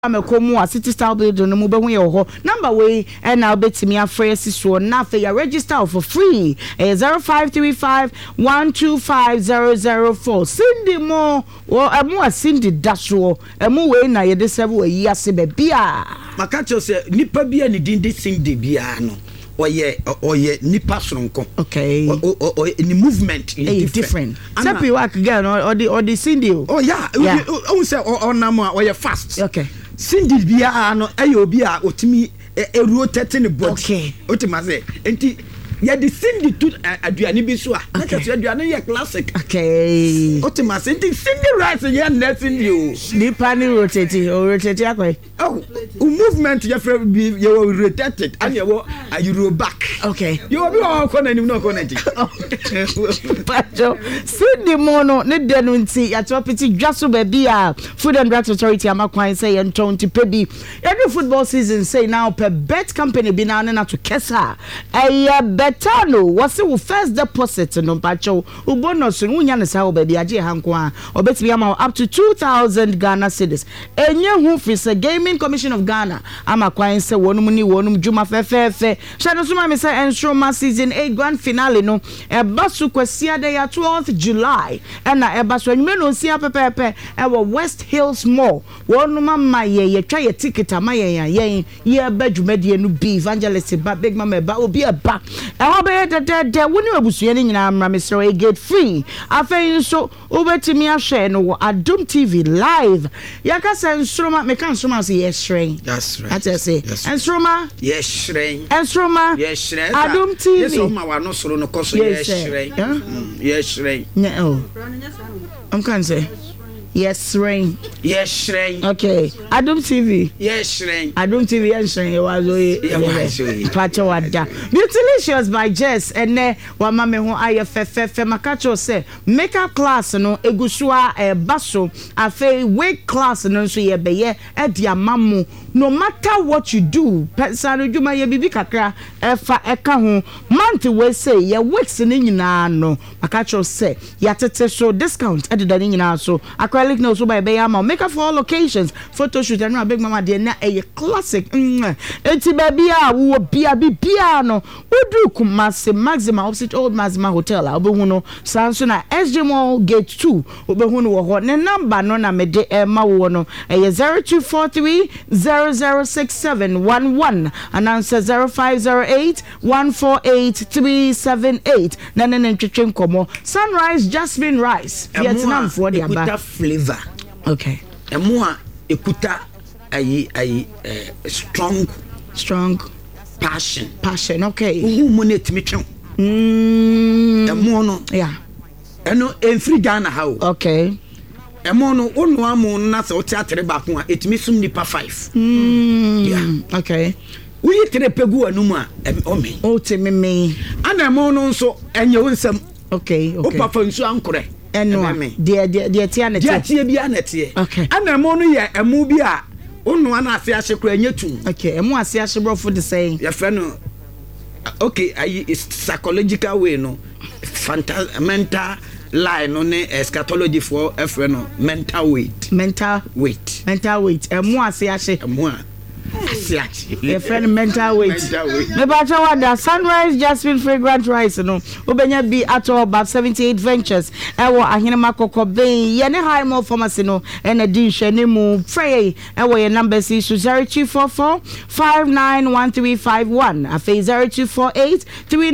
Amekomu a City Style Building no mube hu ye ho. Number way na obetimi afre so na fe ya register for free. 0535125004. Cindy mo emu a Cindy dasho. Emu we na ye de sebu yi ase be bia. Maka cho se nipa bia ni din de Cindy bia no. Oye nipa sonko. Okay. Ni movement is different. Sepi work again or the Cindy. Oh yeah. O say onam a oye fast. Okay. Cindy bia no obi a otimi rotate ne body. Okay. Otima say enti ya the Cindy to aduane bi so a na ka so aduane ye classic. Okay. Otima say enti Cindy rice ye na Cindy o. Nipa ni rotate akwa. Oh, movement you rotated and you are back. Okay. You will be all connected, no connected. Pacho, Cindy Mono, ne denunti, at Wapiti, Jasu Babia, Food and Drugs Authority, Amaquine say, and Tonti Pebi. Every football season say now, per bet company binana to Kessa. A betano, what's the first deposit, no Pacho, Ubonos, Unyan Sao Baby, Aji Hankwa, or Betiama up to 2,000 Ghana cedis. And your hoof is a gaming Commission of Ghana. Amaquine say, Wonum Juma Fefe. Shadow Suma Misa and Stroma season 8 grand finale no. Basu Kwasia Day 12th July. And na Basu Meno Sia Pepe our West Hills Mall. Wonuma Maye, try a ticket a Maya, ye bedroom media no be evangelist, but big mama ba will be a back. I hope that when you are busying in Mr. Gate free. I feel so over to me a share no Adum TV live. Yaka and Stroma mekan Stroma say yes shrine. That's right. That's I say. And Stroma? Yes shrine. And Stroma? Yes shrine. Adum TV. Yes, Oma wa no soro no koso yes shrine. Yes shrine. No. I'm can say. Yes, rain. Yes, rain. Okay. Adum TV. Yes, rain. Adum TV. Yes, rain. Pacho wada. Beautylicious by Jess. And ne wa mame ho aye fe makacho say makeup class no egusua baso afe wig class no so ye beye e dia mamu. No matter what you do, pensano juma ye bibi kakra efa eka ho month we say ye wigs ni nyina no makacho say ya tete so discount e de nyina so acrylic nails so by Bayama makeup for all occasions photo shoot and big mama de na a classic enti baby a wo bia no wodu Kumasi Maxima opposite old Maxima hotel a obehu no sanso na SG Mall gate 2 obehu no wo ho ne number no na me de ma wo no 0243 006711 and answer 0508148378 nane ntwetwe nkomo Sunrise Jasmine Rice Vietnam for the aba flavor. Okay. Emo ekuta ayi strong passion. Okay. Who monet me twem. Emo no. Yeah. Eno free Ghana how. Okay. Emo no onu amu na se o theatre ba ko a etimi sum nipa 5. Yeah. Okay. We tere pegu anum a o me. O temi me. Ana emo no nso enye wonsam. Okay. O papa nsu ankore. Eno de tia na tie. Tie bia na tie. Okay. Ana emo no ye emu bi a onu ana ase ahye kura nyetum. Okay. Emu ase ahye brofo the saying. Ye fe no. Okay, is psychological way no. Mental line on eschatology for no mental weight. Emu ase ahye. Emu your friend mental weight. Me bacha wada Sunrise Jasmine fragrant rice no. Obenya be at all about 78 ventures. Ewo ahene makoko ben ye ne high more pharmacy no and a dish ne mu frey ewo your number is 0244 591351 afa 0248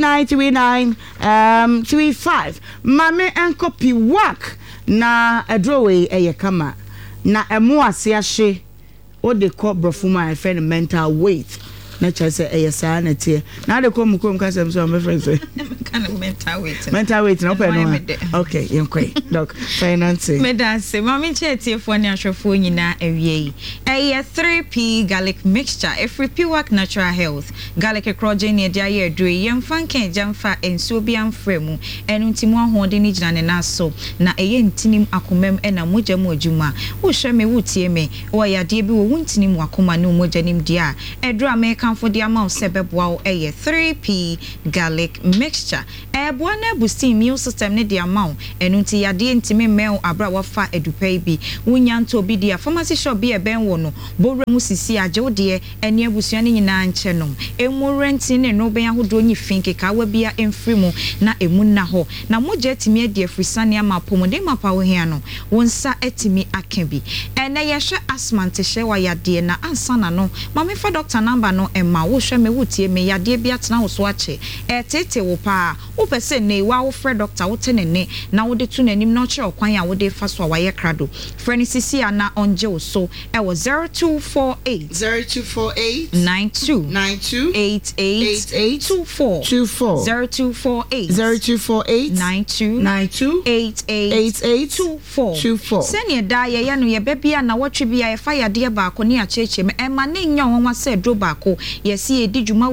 393935 mame enkopi work na adrowe eye kama na emu ase ahye what they call brofuma friend mental weight na chase sanity na they come kasem so my friend say kind of mental weight no pen okay yenkwe doc finance me dance mama chetie fo ne ahwefo nyina awie 3P garlic mixture every P work natural health garlic crogen ne dia ye adure yemfa kan jamfa enso bi amfremu enu ntimu ahode ni gina ne na so na eye ntinim akomam na mogya mu adwuma wo hwe me wo tie me wo ya de bi wo ntinim akoma no mogya nim dia edura me kamfo de ama sebeboa eye 3p garlic mixture boa na boosting immune system ne de ama enu nti yade ntimi mel abra wafa edupai bi wunya nto bi dia pharmacy shop bi ben wo no bowra mu sisi age wo de ene abusua ne nyina nche no emu renti ne no ben ahodo nyi finke ka wa bia emfiri mu na emu na ho na moje timi ade afrisane ama pomode mapa wo hia no wonsa etimi aka bi ene ye hwe asthma ntehye wa yade na ansa na no mame fa doctor number no emma wo hwe me wutie me yade bia tena wo so ache tete wo pa wo pese ne wa wo frɛ doctor wo tene ne na wo de tu nanim na kire okwan a wo de fa so wa ye krado frɛ ni sisi ana onje wo so e wo 0248 92 88 24 0248 92 88 24 sene da ye no ye bebia na wotwe bia ye fa yade ba ko ne acheche me ema ne nya wonwa se dro ba ko ye si edi dwuma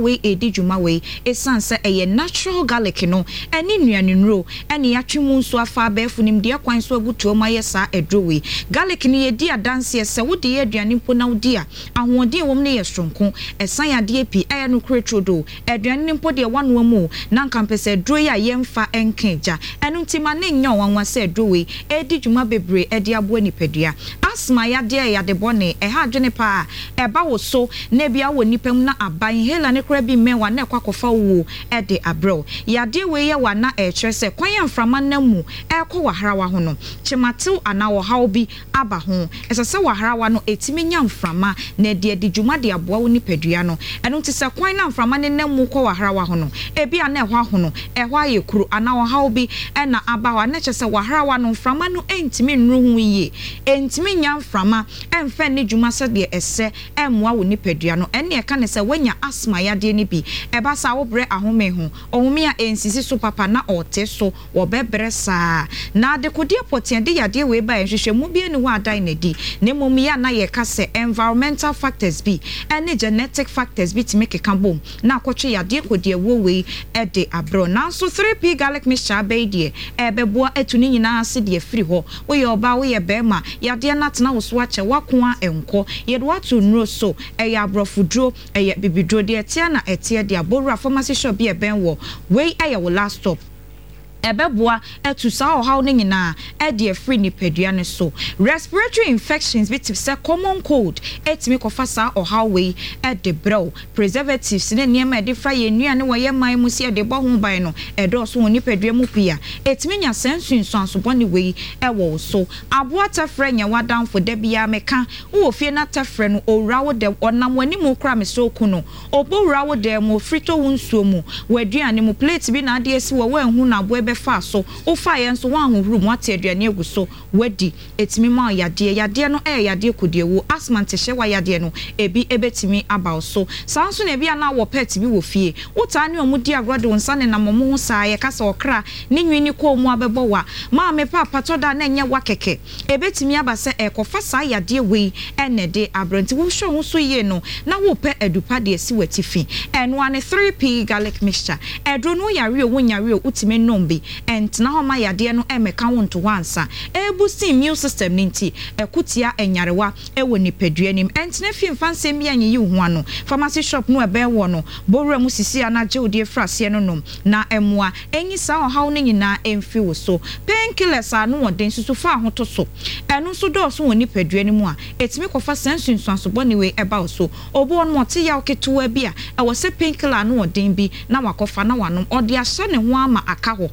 we esanse eye natural garlic no eni nuane nro eni yatwemu nso afa abefu nim de kwan so agutuo ma ye sa edro we garlic ni ye di adanse se wo de ye aduane mpo na wo di a ahoden wom ne ye stronko esan yade pi eye no kretrodo aduane mpo de wano mu na nkampese edro ya ye mfa enkeja enu ntima ne nya wonwa se edro we edi dwuma bebre edi abo nipadua asma yade bone ha adwene pa eba wo so na bia wo nipam na aban hela ne kra bi menwa na kwakofa wo ede abro yade we ye wa na kire se kwan amframa na mu ekọ waharawa ho no chimatew ana wo haw bi aba ho esese waharawa no etimi nya amframa na de dwuma de aboa wo nipadua no eno nti se kwan na amframa ne na mu kọ waharawa ho no ebi ana ehwa ho no ehwa ye kuru ana wo haw bi na aba wa na chese waharawa no amframa no entimi nru hu yi entimi nya amframa emfa ne dwuma se de ese emwa wo nipadua no ene eka ne se wanya asma yade ne bi eba sa wo bre ahome ho ohumi a ensisi so papa na ote so wo bebre sa na de kodie potiende yade we ba ehwehwe mu bi ene ho adan na di ne momi ya na ye ka se environmental factors bi ene genetic factors bi ti make kan bom na akotwe yade kodie wo we ede abro na so 3p garlic mixture be die ebeboa etuni nyina ase de afiri ho wo ye oba wo ye bema yade na tena wo so ache wakoa enko ye do atu nro so eye abrofudro eye bibidro de etia na etia de abowura pharmacy shop bi ben wo we eye wo last stop ebeboa etu sa ohaw ne nyina de free ni padua ne so respiratory infections bit say common cold etimi kofa sa ohaw we de brow preservatives ne niam de fra ye nua ne wo ye man mu se de bo ho ban no do so woni padua mu pia etimi nya sensu nso boni we wo so aboa tafra nya wadan fo da bia meka wo fie na tafra no owura wo de onam wani mu kra me so ku no obowura wo de mu frito wonsuo mu waduane mu plate bi na de esi wo wanhu na abo fa so o fa ye nso wan hohuru mu ate aduane egu so wadi etimi ma yade no yade kodie wo asthma ntehye wa yade no ebi ebetimi aba so sanso na ebi ana wo pet bi wo fie wuta ne omudi agrode wonsa ne na momo ho saa ye kasa okra ne nwini ko mu abebo wa ma me papa to da na nya wa keke ebetimi aba se ekofa saa yade we enede abranti wo hwe ho so ye no na wo pe adupa de esi watifi eno ane 3p garlic mixture edro no yare o wonyare o utime nombe entna homa yade no emeka wonto wansa ebusi immune system ninti ekutia enyarewa ewo nipadua nim entna fi fanse mi anyi hu ano pharmacy shop no ebe wo no bowura mu sisi anaje odie frase no nom na emoa enyi sa ohaw ne nyina emfi wo so painkillers anu woden susu fa ahoto so enu so do so woni padua nim a etimi kofa sensu anso boni we eba wo so obo no te ya oketo bia ewo se painkiller anu woden bi na wakofa na wanom ode ahye ne ho ama aka ho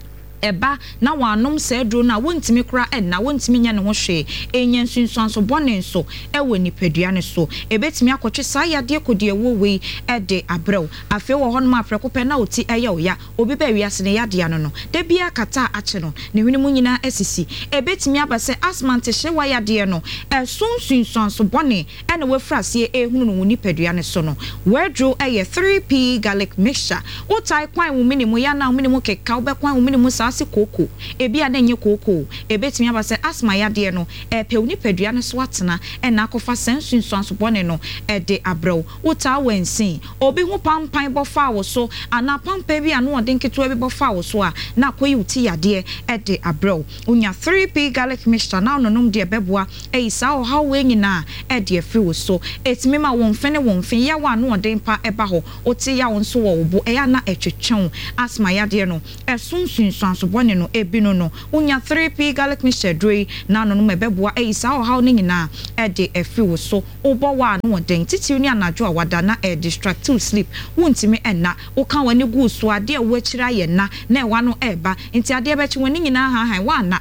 eba na wanom se dro na wontimi kra na wontimi nya ne ho hwe enyen sunsuanso bone nso ewo nipadua ne so ebetimi akotwe sa yade kodie wo we de abrew afi wo hono ma freko pe na oti eye oya obi ba wiase ne yade ano no da bia kata ache no ne hwene mu nyina asisi ebetimi abase asthma ntehye wa yade no sunsuanso bone ene we frase ehunu no nipadua ne so no wedro eye 3p garlic mixture wo tai kwan wo minimu ya na wo minimu keka wo be kwan wo minimu sa ase koko ebi a na nye koko ebetimi aba se asma yade no pe oni padua no so atena na akofa sensunsuan so bone no de abrew wota wensin obi hu pampan bofa wo so ana pampan bi anu ode nketo bi bofa wo so a na koyi uti yade de abrew unya 3p garlic mixture na ononom de beboa isa o how we nyina de afri wo so etimi ma wonfen ya wa anu ode mpa eba ho oti ya won so wo bo ya na etwetwen asma yade no sunsunsuan so bone no ebi no unya 3p garlic mixture dre na ononom beboa isa o how ne nyina de afri wo so obo wa anu ode titi ni anajo awada na distract to sleep wontimi enna wo kan wani gu so ade wo akira ye na ewa no eba nti ade be chi wani nyina ha wa na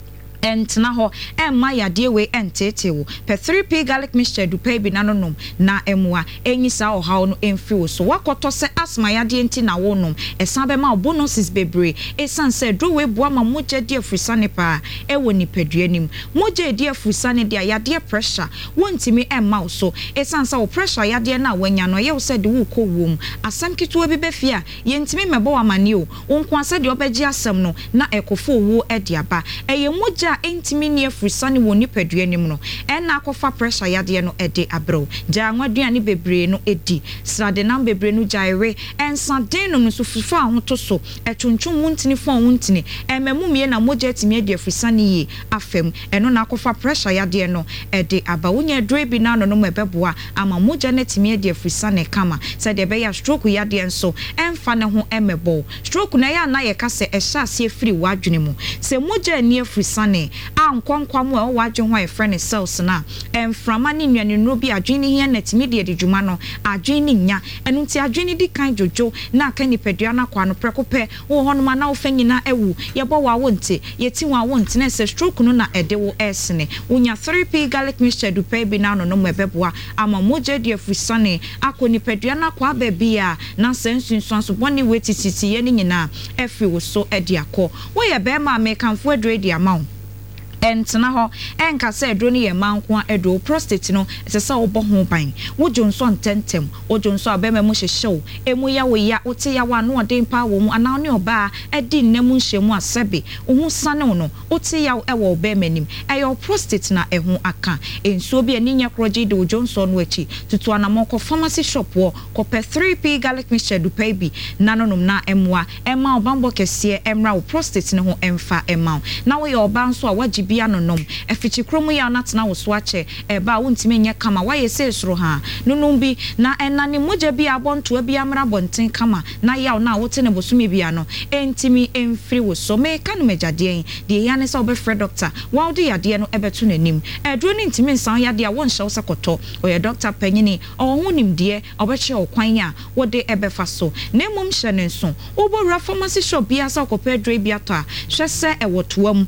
entna ho emma yade we entete wo per 3p garlic mixture du pay bi nanom na emwa enyisa o ha no emfi wo so wakoto se asma yade enti na wonom esan be ma bonuses bebre esan se do we boa ma moje de afusane pa ewo ni paduanim moje de afusane de yade pressure wontimi emma so esan se o pressure yade na wanya no ye wo se de wo ko wom asam kitu bi be fia ye ntimi mebo amane o wonko ase de obeji asam no na ekofo wo edi aba eye moje entimi ne afusane woni paduanim no na akofa pressure yade no edi abro ja nwaduane bebre no edi srade nam bebre no jaire ensaden no so fufu ahoto so etwontwon wontini fon wontini ememumie na moja etimi edi afusane yi afem eno na akofa pressure yade no edi aba wonya dre bi na no no mebeboa ama moja na etimi edi afusane kama se de be ya stroke yade enso emfa ne ho emebo stroke na ya na ye kase ehya ase free wadwene mu se moja ni afusane ankonkwam a wadwe ho efrene cells na emframa ne nwane no bi adwene hia na etimi de adwuma no adwene nya enu nti adwene di kan jojo na aka nipadua na kwa no prekope wo hono ma na wo fanyina ewu ye bo wa wonte ye ti wa wonte na se stroke no na ede wo esene wonya 3p garlic mixture du pay bi na no no mebeboa ama moje de afusane akoni padua na kwa babia na sensunsuan so boni wetititi ye ni nyina efi wo so ede akọ wo ye be ma me kanfo adre di amount entna ho enka se edro ni ye manko edo prostate no esesa wo bo ho ban wo jonso ntentem wo jonso abema mu hyehyew emu ya wo ya wote ya wa no ode mpa wo mu ana ne oba edi nnam nhyemu asebe wo sane no wote ya ewo obema nim eyo prostate na eho aka enso bi ani nya kroje de wo jonso no achi tutu anamoko pharmacy shop wo ko per 3p garlic mixture du pay bi nanonom na emwa ema obambo kese emra wo prostate ne ho emfa ema na wo ya oba nso a waji bia nonom efichi kromu ya natna wo so ache eba wontime nya kama waye se soro ha nonum bi na enane moja bi abonto bi amra bonten kama na ya na wote ne bosumi bia no entimi emfiri wo so me kanu megade de ya ne se obefre doctor wa de yade no ebeto nanim edro ni ntimi nsan yade a won hye wo sakoto oye doctor panyini ohunim de obeche okwan a wode ebefa so na mum hye ne nso obowura pharmacy shop bia sa kopedre bia to a hwese ewotoam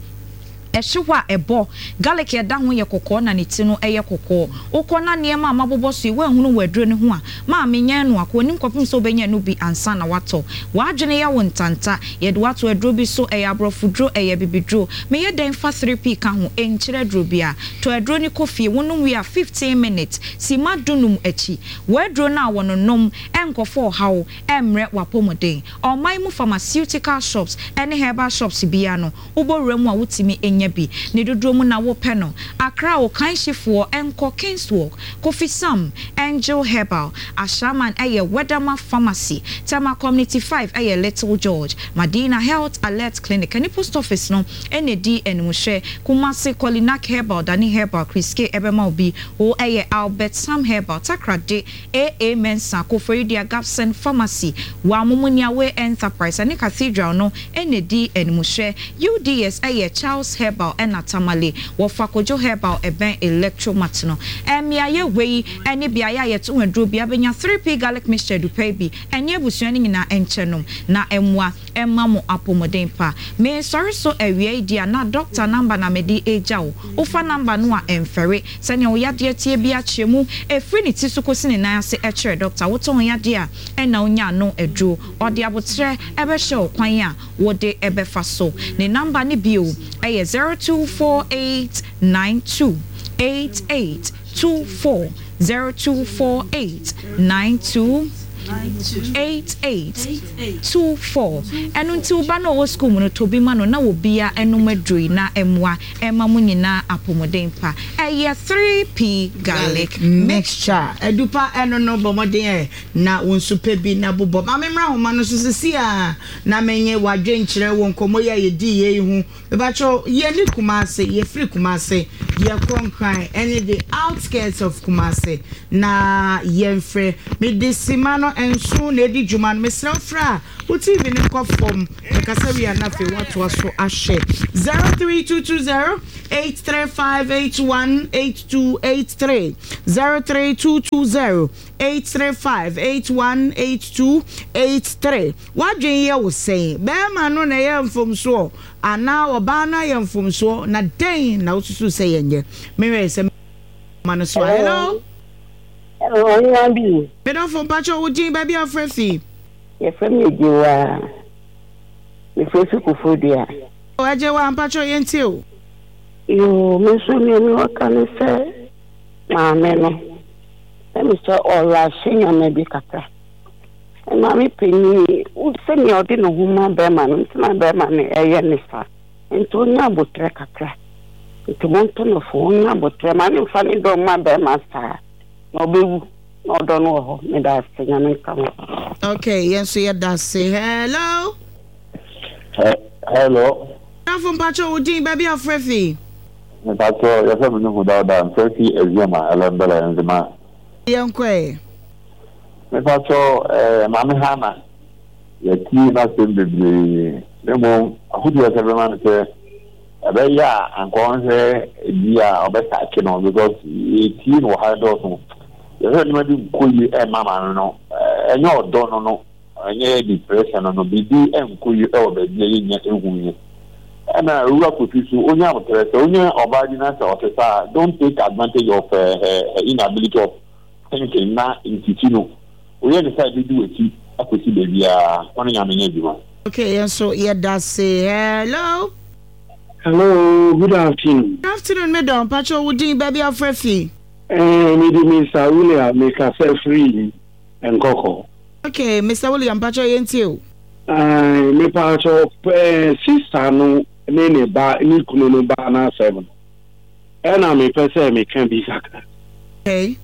ehwa ebo garlic ya da ho ye kokko na ne ti no eye kokko ukona ne ma mabobo so we hunu wadro ne ho a ma menya no akonim kopim so benya no bi ansa na wato wadwene ya wontanta ye de wato adro bi so eye abrofudro eye bibidro me ye den fa 3p ka ho enkyere dro bia to adro ni kofie wonum we a 15 minutes si madunum achi wadro na wononom enkofo hawo emre wapomoden omai mu pharmaceutical shops ene herbal shops bia no ubowremu a wutimi bi ne dodromu na wo peno akra o kanshifo enko Kingswalk Coffee Sam Angel Herbal Ashaman aye Weatherma Pharmacy Tama Community 5 aye Little George Madina Health Alert Clinic any post office no ND enmushe Kumasi Kolinak Herbal Dani Herbal Kriske ebema obi o aye Albert Sam Herbal Takrade AA Mensa Koforidia Gapsen Pharmacy wa mumunia we enterprise ani cathedral no ND enmushe UDS aye Charles Herbal and Tamale, Wafakojo Herbal, Eben Electromatino. Emia ye way, any biaya yet to and drew biabenya 3p garlic mixture du pay and ye was running in our enchenum, na emwa, emmamo apomodempa. May sorry so a way, dear, not doctor number na medi a jow, ufa number noa and ferry, sending ya dear tia bia chemu, a free tisukosin and I say a chair doctor, what on ya dear, and now ya no a drew, or the abutre ever show, quanya, what they ever faso. The number ni bill, a 0248928824 024892 8824 enu nti uba no wo school no to bi ma no na wo bia enu madrui na emwa ema mu nyina apomoden pa eye 3p garlic mixture edupa eno no bomoden na wonsu pe bi na bobo ma memra homa no so sisi a na menye wadwe nkyere wo nkomo ye di ye hu be ba cho ye ni Kumase ye free Kumase ye konkran any the outskirts of Kumase na ye free me disimano enso na di djuma me srafra uti even ko form kasa wi na fe what was so ashe 03220 835818283 03220 835818283 wadwen ye wo say be ma no na ye mfom so ana oba na ye mfom so na den na ususu say yenye me say man so hello Yabi. Bedo from Pacho Ujin baby of Frefi. Ye frame jiwa. Me frefi kufudia. O aje wa Pacho yentio. Yo me so ni wakane se maame no. Me so ola shinya me bi kaka. Maame peni u se ni odi no huma be ma no ntima be ma ne eye ne fa. Nto nya botre kaka. Nto monto no fo nya botre ma ne fa ni do ma be ma sa. No don't know me that thing come. Okay, yes, so yeah, say hello. Hello. I'm from Pacho Udin, baby of Frefi. Pacho, you have no without that. Frefi is Yama, Alabella, and the man. Young Quay. Pacho, Mammy Hama. Your tea not in the Nemo, who does every man say? Yeah, and go on say, yeah, or better, I cannot because 18 or high dose. You heard me call you a mamma, no, and no, don't know, and yeah, depression, no, be and call you over the year. And I work with you, only or badness officer, don't take advantage of inability of thinking now in Ticino. We decided to do it. I could see baby, only I'm in everyone. Okay, and so yeah, that's say hello. Hello, good afternoon. Good afternoon, madam. Pacho Udin, baby of Frefi. Mr. William, make yourself free and go. Okay, Mr. William, Pacho yentio. Me Pacho, sister no, nene ba, ni kuno no ba na 7. And me pese me can be saka. Okay.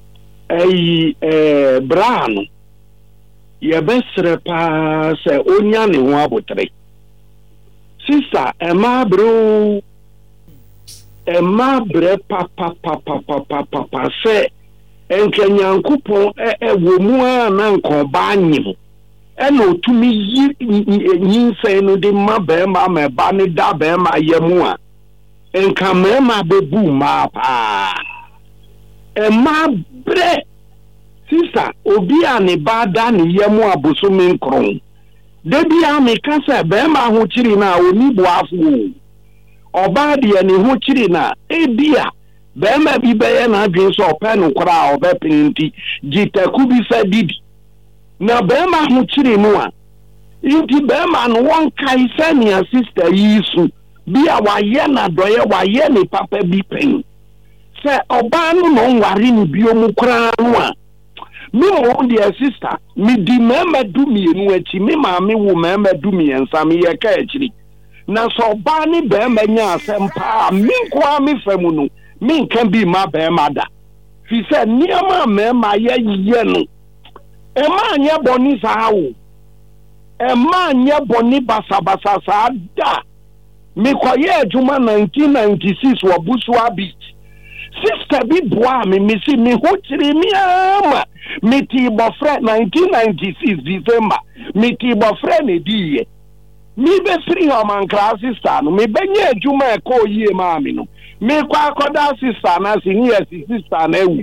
Brano. Ye besre pa se onya ne ho abotre. Sister, Emma bro. Emma bre papa say enkenyankopon wo mu na nkoba anyim e no tumi yin say no de ma be ma ba ne da be ma yemu a enka ma bebu ma pa Emma bre sister obi ani ba da ne yemu aboso me nkron de bia me ka say be ma ho chiri na oni boafo Oba de ne ho chiri na ebia be ma bi be ye na adwen so pen nkora oba pinti jitaku bi sa didi na be ma ho chiri no a inti be ma no won kai senior sister yisu bia wa ye na doye wa ye ne papa bi pen se oba no no nware ni bio mu kra no a me o dear sister me di mema du mienu achi me ma me wo mema du miensa me ye ka achiri na so ba ni be ma nya asempa mi kwa mi famu no mi kan bi ma be ma da fi se niama me ma ye no e ma nya boni sa wo e ma nya boni basa sa da mi ko ye adwuma 1996 wo Busua Beach sister bi boa me si mi ho kire mi ama mi ti bofre 1996 December mi ti bofre ne diye mi be free home class sister no mi benye adwuma e ko yie ma mi no mi kwa akoda sister na senior sister na ewu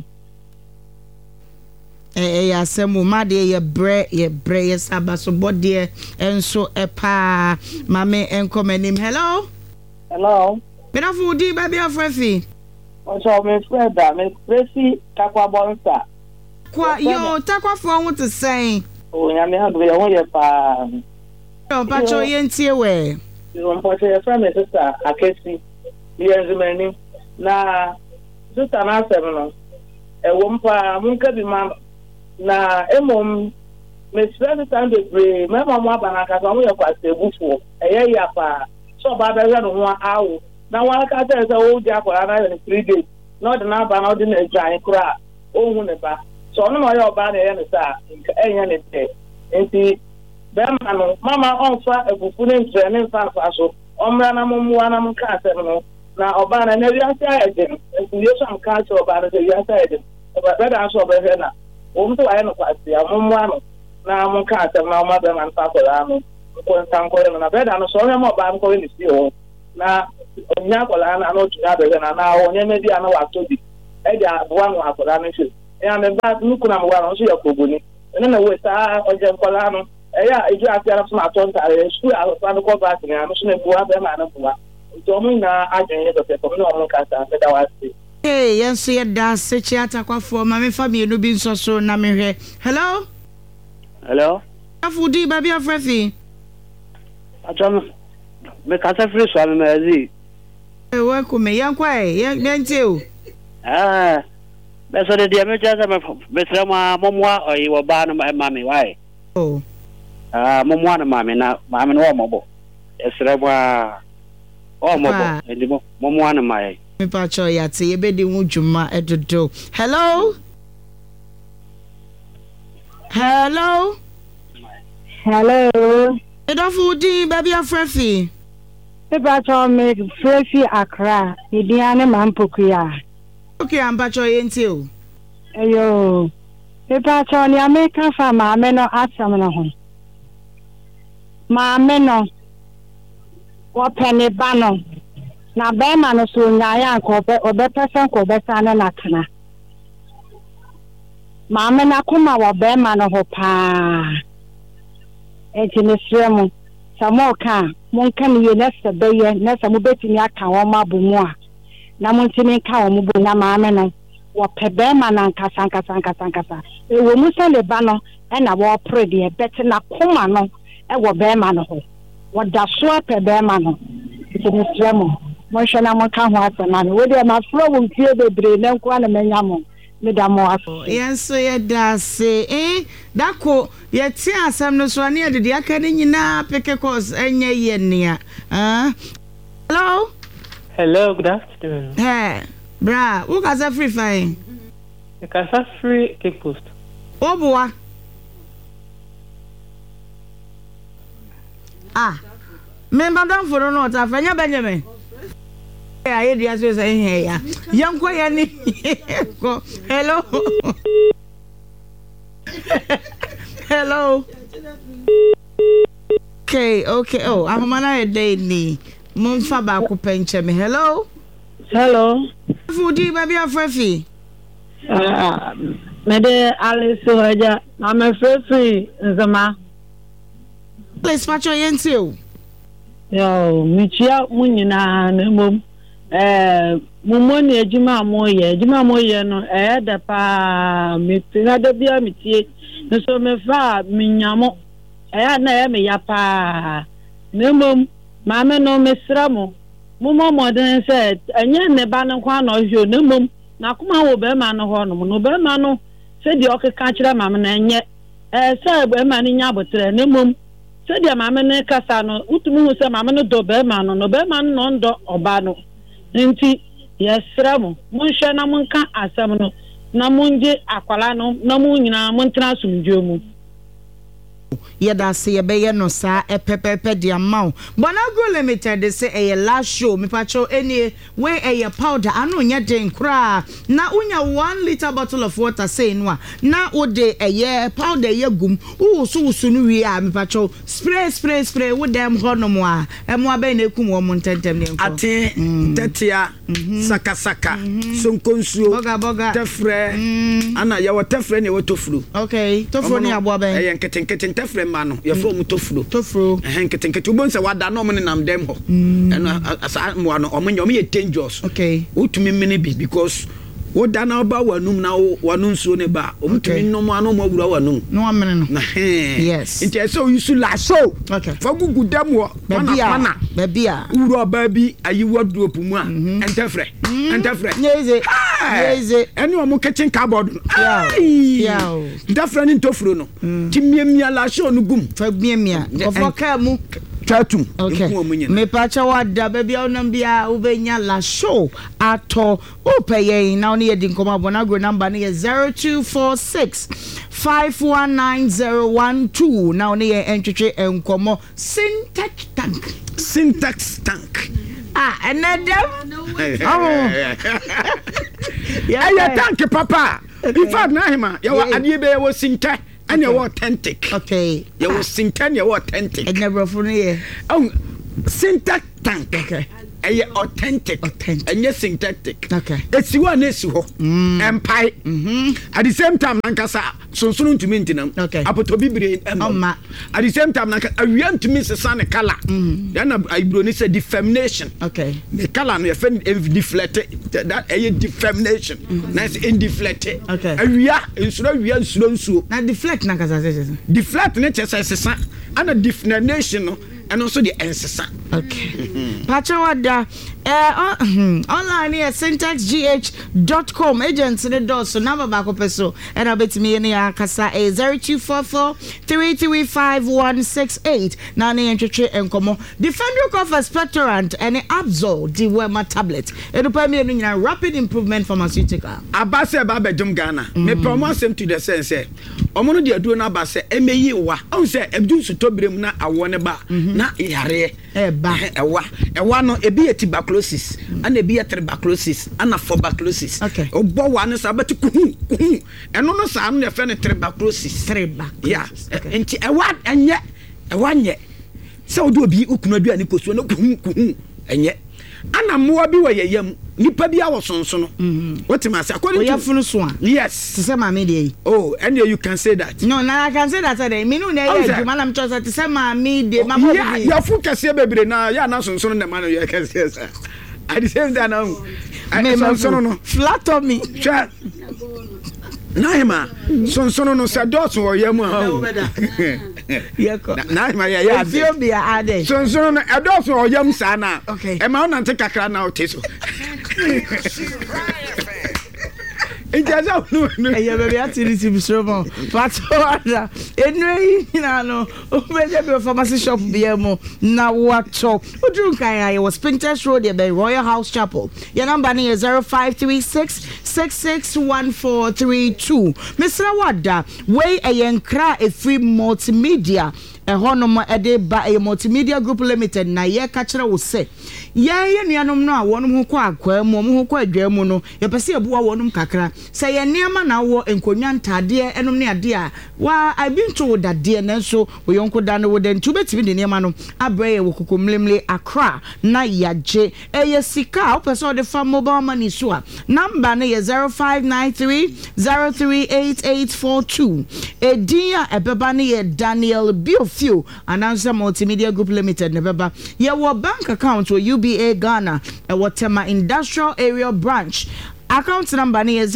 ya semu ma de ye bre ye sabaso bode enso epa mame enkomanim hello me na fu di baby afrefi So me freda me presi takwa bonsa kwa yo takwa fo ho to say o nya me ha do ye ho ye pa yo pacho ye ntie we yo mpo se fra me sister akesi yenzumani na sister na asem no e wo mpa munka bi ma na emom me spend time to pray me mama banaka so mo ye kwase bufo eye ya pa so ba be no ho awo na wa ka tell say o di akwara na 3 days no de na ba na de na jan kura o hu ne ba so no mo ye oba na ye ne sa enye ne te enti be mama on fa ebufu ne ntre ne fa so omra na mo mu ana mo ka se no na oba na na wiase ayede enti yeso am ka se oba na wiase ayede oba be da so oba he na o mto aye no kwase amommu ano na mo ka se na o ma be man fa ko la no ko ntan ko na be da no so he mo ba ko ni si o na onya ko la na no tu na be na o nye me di ana wa to bi e dia bo anu akola no se ya me ba nu kuna mo wa no so ya kogoni ene na we sa oje ko la no ya eju afia na ma to ntare school a no ko ba ni ano so na buwa be ma na buwa to mo na ajen do pe ko no mo ka sa be da wa si yes ye da se chiata kwa fo ma me fa me no bi nso so na me hwe hello afudi baby afrefi acham me ka sa free so me mazi we ko me yan kwa ye ntie o be so de dia me ja sa me tra ma momwa oi wo ba no ma me wai oh momwa na mame na mame no mo bo esre bwa o mo bo ndi momwa na mai me pa cho ya te ye be di hu dwuma edodo hello edofu di baby afrefi me pa cho me frefi Accra idiane mampokuya okay am pa cho ye nti o eyo me pa cho ni America fa mame no asam na ho mame no wo pene ba no na be ma no so nyaaya ko be person ko be sana na kana mame na kuma wo be ma no ho pa ejinesremu samoka mon kan ye nesa be ye nesa mo betini aka wo ma bu mu a na mon tini ka wo mu bu na mame no wo pe be ma na nkasa e wo mu se le ba no e na wo pre de beti na kuma no e wo be ma no ho wo da so pe be ma no ejinesremu mo shana mo ka ho asana no we de ma fro wo ntie bebre na nko na menya mo me da mo aso yes ye da se dako ye ti asam no so na ye de aka ni nyina peke course enye ye nia hello good afternoon bra who ka sa free fine e ka sa free cake post oboa me madam for no ta fanya benjamin I hear you say here young ko ya ni ko hello okay oh ahomana e dey ni mon fa ba ko penche me hello fudi baby afrefi me de Alice Hoja na me frefi nzama let's patch yenti o yo michia munyina na mom mumoni ejima moye no da pa mitina da bia mitie so me fa minyamo na ya me ya pa nemom mame no mesramo mumo moden se enye ne ba no kwa no hwo nemom na kuma wo be ma no ho no be ma no se di okeka kire mame na enye se be ma ni nya botre nemom se di mame ne kasa no utumu se mame no do be ma no be ma no ndo oba no nti yesramo munhwe na munka asem no na munje akwala no na munyina muntra sumdwe mu yeda se ye be ye no sa epepepe di amount Bonago Limited say a last show me pacho any we a powder anu nya den kra na unya 1 liter bottle of water say no na ode a powder ye gum so no wi a me pacho spray with them honomo a emo abe na ekum wo montentem ne nko ate tetia saka sonkonsuo boga tefre ana ya tefre ne tofuru okay tofuru ne abo abe e nketen tefre ma no ye fo mu tofuru nketen ubonse wada no mo ne nam dem ho eno asa mo ano omo ye dangerous okay utumi mini bi because wo dana ba wanum na wanum so ne ba omtumi nomo ano mo wura wanum no amene no na yes nti so you should la so okay fa gugu dam wo pana babia wura ba bi ayi wardrobe mu a entefre yeze eni o mo kitchen cupboard yeah entefre ni ntofuro no ti miamia la so no gum fa miamia ofo ka mu chatum okay me pacha wada babia onam bia ubenya la show ato opeye na oni yedi nkoma bona go number ne 0246 519012 na oni ye entwetwe enkomo syntax tank another yeah tank papa in fact na hima ya wa adie be wo syntax and you authentic. Okay. You was syntax, you authentic. And never for me. Oh, syntax tank. Okay. And you authentic. And you syntactic. Okay. It's one issue. Empire. At the same time, Nankasa, so soon to maintain. Okay. Apotobi at the same time, I want to miss a sun color. Then I said defamation. Okay. The color deflected. That a defamation. Nice indeflected. Okay. We are slow. Now deflect Nankasa. Deflect nature says, and a defamation. And also the answer. Okay. Pachawada online here syntaxgh.com agents in the door so number back up so and I bet me in your kasa 0244-335-168 now ne entry and come Defender Cover Spectorant and Absol the Wema tablet it pay me in rapid improvement pharmaceutical abase baba jom Ghana me promise him to the sense omono de adu na abase emeyi wa on say ebdu su tobirem na awone ba na yare ewa no ebi tuberculosis and ebi tuberculosis and tuberculosis okay obo wa ne sabati kuhu eno no sa no fe ne tuberculosis yeah enti ewa nye se odo obi ukunu adu ani koso no kuhu enye ana moa bi wa yeyam nipa bi awo sonso no what am I say according to funu so yes to say mama dey and you can say that no na I can say that today me no na you man am trust to say mama dey mama yeah you fu kase bebre na ya na sonso no na man you can say at the same time now sonso no flatter me sure Naima sonso no se dot wo yam ha Naima ya Ethiopia ade sonso no e dot wo yam sa na okay e ma una nte kakra na o teso Injaza no baby activity bisromo patwa enwe na no obeje be pharmacy shop biemo na wacho oduru kan I was Pinterest Road the Royal House Chapel your number is 0536661432 Mr. Wada we ayenkra a free multimedia honom ede ba a multimedia group limited na ye ka kire wo se ye nuanom no a wonom ho kwa akwa mu ho kwa adwa mu no ye pese ebuwa wonom kakra se ye niam na wo enkonwa ntade enom ne ade a wa I been to that day na so wo yonko da no wo den tu betimi de niam no abre ye wo kokomlemle Accra na yaje eye sika wo pese o de fa mobile money so a number na ye 0593038842 edia ebeba na ye Daniel Biofio announcer multimedia group limited nebeba ye wo bank account or UBA Ghana e Watema Industrial Area Branch account number is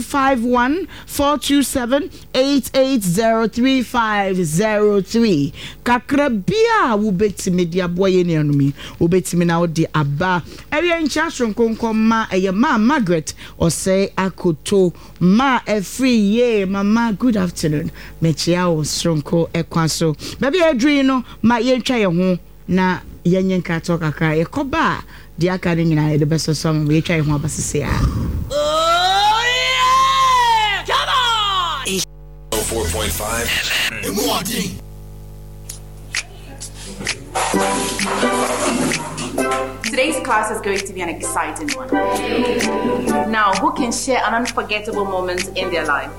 0251-427-8803503 kakra bia wo betimi dia boye ne anumi wo betimi na wo di aba area ncha shonkonko ma eye ma Margaret or say akoto ma free ye mama good afternoon mechia wo shonko ekwaso baby adri no ma ye ntwa ye ho na yenyen ka to kakra ye koba di aka ni nyina de beso so mo ye twa ye ho abasese a oh yeah come on 4.5 Today's class is going to be an exciting one. Now, who can share an unforgettable moment in their life?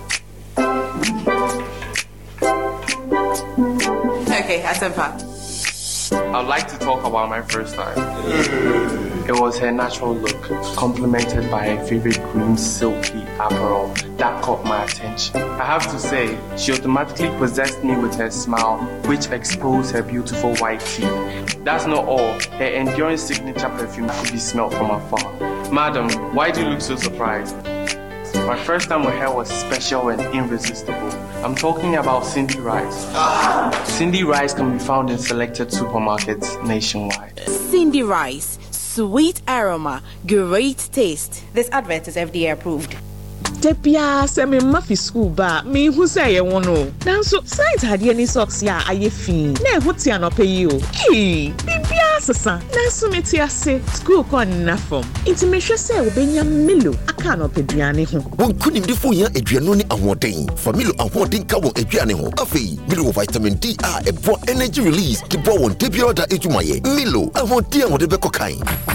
Okay, Atempa. I'd like to talk about my first time. It was her natural look, complemented by her favorite green silky apparel that caught my attention. I have to say, she automatically possessed me with her smile, which exposed her beautiful white teeth. That's not all. Her enduring signature perfume could be smelled from afar. Madam, why do you look so surprised? My first time with her was special and irresistible. I'm talking about Cindy Rice. Cindy Rice can be found in selected supermarkets nationwide. Cindy Rice, sweet aroma, great taste. This advert is FDA approved. Tepia se me mafi school ba me hu say ye wono nanso site hade ani socks ya aye fin na ehuti anope yi o bibia sesa nanso meti ase school kon na fom inti me hwe say obenya melo aka anope duane ho won kunim de fo ya aduano ni ahoden familo ahoden ka won aduane ho afei milo vitamin D a ebo energy release ki bo won tepia da ejumaye milo ahoden a wode be kokan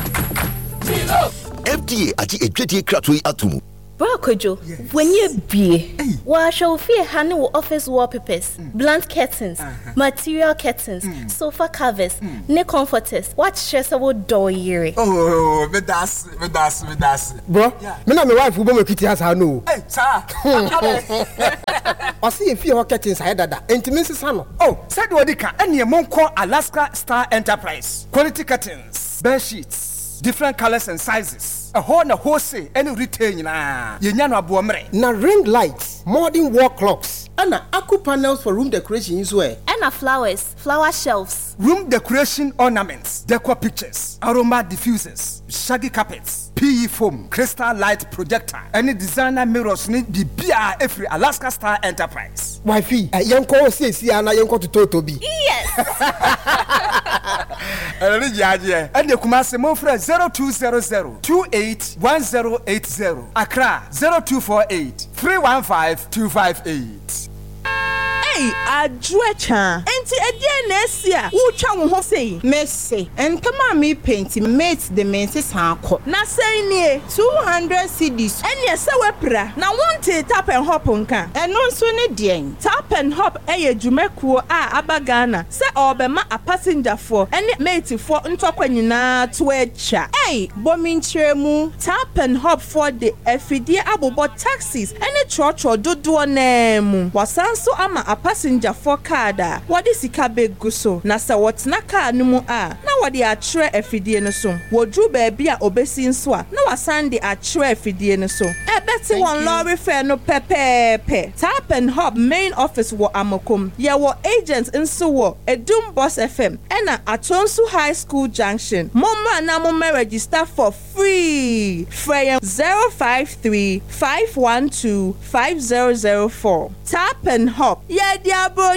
FDA ati edwedie kratoi atumu. Kojo, when you be, wash your fear honey office wallpapers, blunt curtains, material curtains, sofa covers, neck comforters, what stress about door year. Oh, me das. Bro, me na my wife who be kitty has her no. Hey, sir. I see if you curtains I dada. Intimacy sano. Oh, said Wadika, and your mom call Alaska Star Enterprise. Quality curtains, bed sheets, different colors and sizes. A whole say any retail na na ring lights, modern wall clocks, and aqua panels for room decoration as well. And flowers, flower shelves, room decoration ornaments, decor pictures, aroma diffusers, shaggy carpets, PE foam, crystal light projector, any designer mirrors need be BR every Alaska Star Enterprise. Wifey, yanko say ana yanko to Totobi. Yes. And the Kumasi Mofra 0200-281080. Accra 0248 315 258. Hey, Adwecha. Enti edie na esia. Wo twa wo ho sei. Messi. Entama me paint mate the menses hanko. Na sei nie 200 cedis. Ene se wepra. Na wonte tap and hop nka. Eno nso ne den. Tap and hop eye dwumekuo a abagana. Se obema a passenger for ene mate for ntokwa nyina to echa. Hey, bominchiremu. Tap and hop for the efidie abobo taxis. Ene chocho dodo nemu. Wasanso ama a passenger for kada. What is sika begu so? Na sa wotna car no mu a. Na wode atre efidie no so. Wodru baabi a obesi nso a. Na wasande atre efidie no so. Ebeti won lorry fare no pepepe. Tap and Hop main office wo Amokom. Ye wo agents nso wo Edum Boss FM. Ena Atonsu High School Junction. Momma na mo register for free. Frey 053-512-5004. Tap and Hop. Yeah, diabo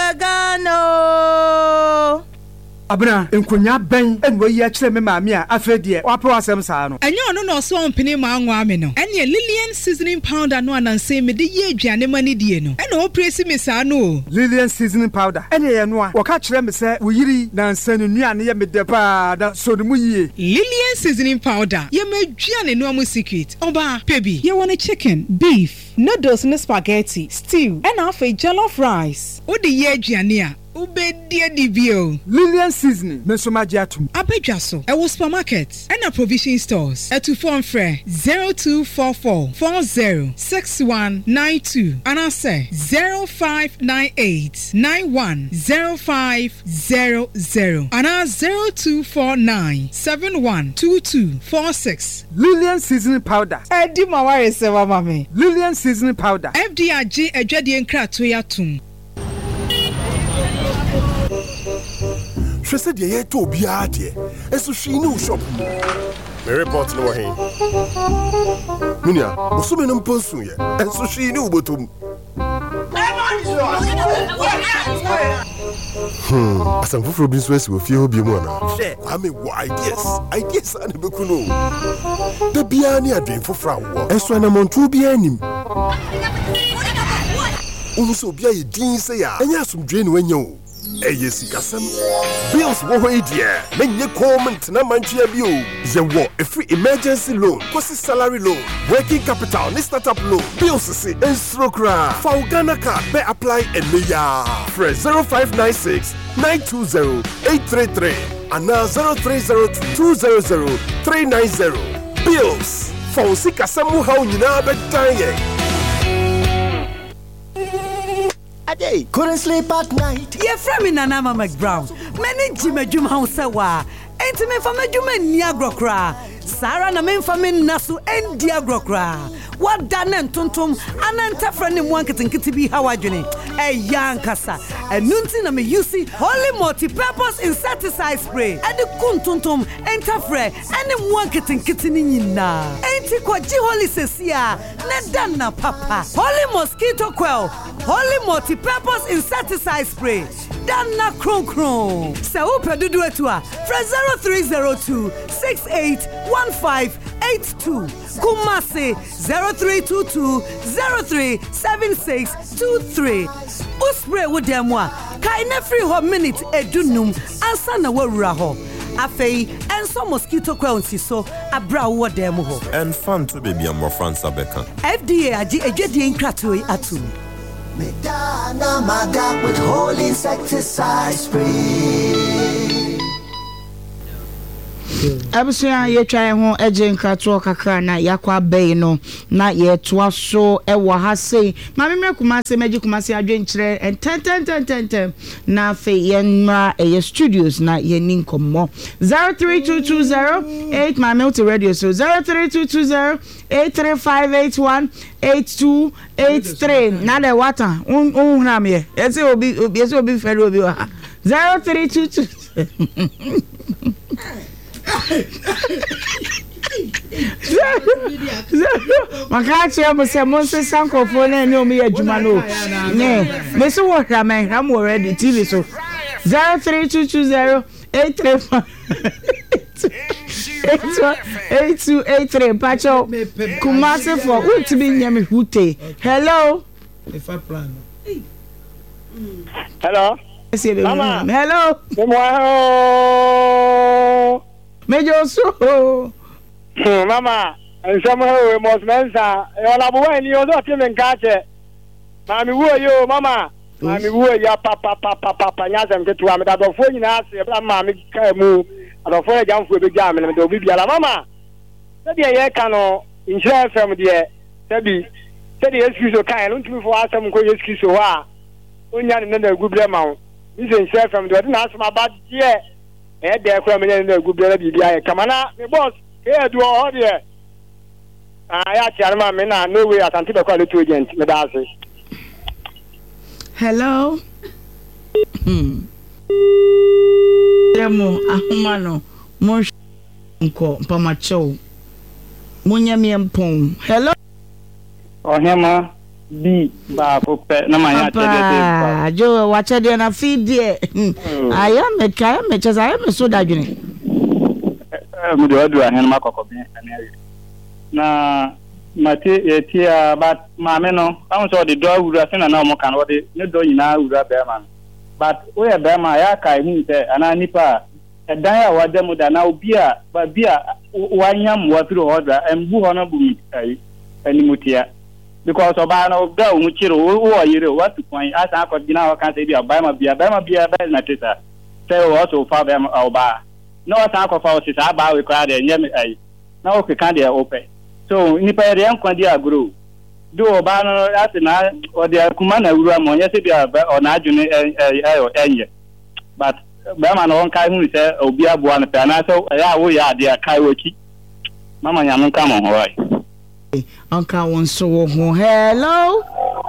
chabagano. Abna enkonya ben enwo yi akire me maami a afedie wapo asem saa no enyo no no so ompini ma anwa me no ene Lillian seasoning powder no ananse me de ye aduane mani die no ene o presi me saa no Lillian seasoning powder ene ye no a wo ka kire me se wo yiri nansa no nuane ye me de pa da so no mu yie Lillian seasoning powder ye ma aduane no amu secret oba pebi ye want chicken beef noodles and spaghetti stew and afa jollof rice o de ye aduane a Ubedia dibio Lillian seasoning mesomagiatum abedwaso e wo supermarket and provision stores etufon frɛ 0244406192 and I say 0598910500 and 0249712246 Lillian seasoning powder edi maware se wa mame Lillian seasoning powder FDRG adwadie nkrato yatum She de ye to bia de eso hwi ni shop me report no he munia osume no mponsu ye eso hwi ni ubotom asam fufuro bi so esi wo fie ho bi mu ana kwa me wo ideas ana beku no da bia ni adwen fufura wo eso na montu bia anim so bia ye din se ya enya asumdwe ni wanya o Yes, Gassam. Bills wo idea. Menye comment na manchia bio. Ye wo a free emergency loan, kosi salary loan, working capital, ni startup loan. Bills se Ensrokra. For Ghana card be apply and ya. Fresh 0596 920 833 and now 0302 Bills. For sika samu how nyina betan Ade, couldn't sleep at night. Ye from in Nana McBrown. Many Jimmy Jum House wa. Ain't me from a Juma Niagara. Sara na memfa men naso endia grokra wada na ntontom ananta fra ne mu anketenkete bi hawadwene eyankasa enunti na me use Holy multi-purpose insecticide spray ade kuntontom entafre ene mu anketenkete ni nyina enti kwaji Holy sesia ne danna papa Holy mosquito coil Holy multi-purpose insecticide spray danna kron sa upedudu etua fra 0302 681582 Kumasi 0322 037623 Uspray with them wa kai na free ho minute edunum ansa na wawura ho afei enso mosquito coil so abra wo dem ho and fun to baby am France abeka FDA agi edwedie nkrato atu Medana Maga with Holy insecticide spray. Abusia ye twa ho eje nkrato kakra na yakwa bei no na ye toa so ewo ha sei ma me kumase meji kumase adwenkyere enten na fe ye nra ye studios na ye ninkomo 03220 my multi radio so 03220 835818283 na de wata unhura me ese obi fere obi wa 0322 Makache mo se mo se sankofo na ni o me adwuma no ne me so wo hra me hra mo already TV so 03220 8358283 pacho Kumasi for ultimi nyame hute hello if I plan hello Mama hello Mejo so Mama and somehow most mensa yola buwe ni ozo timen kache mami wo yo mama mami wo ya papa nyaza mketu wa medado fo nyina ase mami ka mu ado fo ya jamfo be jam me do bibia la mama se dia ye ka no injira fm de se dia excuse kan no ntumi fo asem ko excuse wa onya ne na gubre ma wo mi se injira fm de na asema ba de de kwa me na gubre bibia ye kamana me boss ke do ho de ya charma me na no way atante be kwa le to agent me da ase hello Demo ahumano mo nko pamacho munyame mpon hello ohema bi ba pope na manya chede jo wa chede na feed there aya me cheza aya me so dadwene mu do adu ahen makoko bi na mate etia but maame no am so de do awura se na mo kan wo de ne do nyina awura be man but we be ma ya kai hu se ana nipa edan ya wa dem da na obi a ba bia wanyam wa firo hoda embu hono bu mi ai animutia because oba na oga mu chiro wo yire what point asa akọdina wa kan se bia ba ma bia na teta se wo so fa be ma oba no asa akọfa o se sa ba we kwa de nyem ai na o ke kan de ope so nipa yere nkwadi agro do oba no ase na o de kuma na wuru am onye se bia o na adwune enye but ba ma no on kai hu se obi aboa no pe na so ya wo ya de kai waki mama nya no kam ho right Anka won so ho hello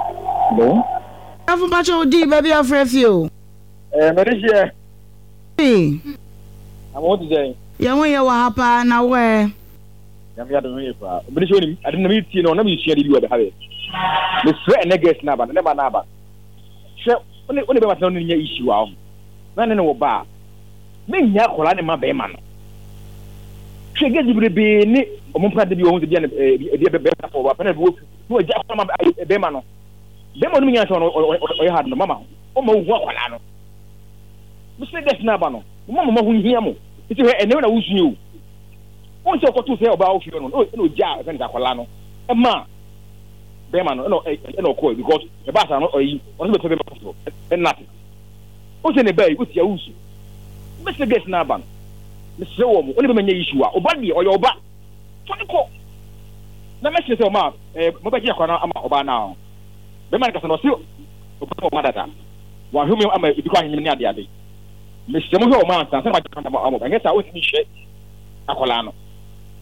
Afu bacho di baby afre fio Marisha Hey Amo to say Ya won ya wa hapa na we Ya mi adu me fa Marisha ni adu na mi ti no na mi share di wa be have Me swear na guest na ba na ba she oni be ma no nya issue wa na ne no ba me nya kola ne ma be ma no she get be ni omo prade bi o hunde bi be for wa pana bi wo ja kwa ma be ma no no nya so no o had no mama o ma wu akwala no mi se des na ba no mama hu hia mo iti he ene na wusu ni o se ko tu se o ba o fi no no ja e na akwala no e ma be ma no no ko because e ba sa no oyi o se be be ma so e na o se ne bai o ti ya wusu mi se des na ba no mi se wo mo o ne be ma nya issue a o ba di o yo ba Foniko. Na me se ma mo ba ji akwa ama oba na. Be man ka se no si o ma data. Wa hu me ama bi kwa him ni ade. Me se mo ho ma san se ma kan ma ama. Ba ngesa o ti hwe akola no.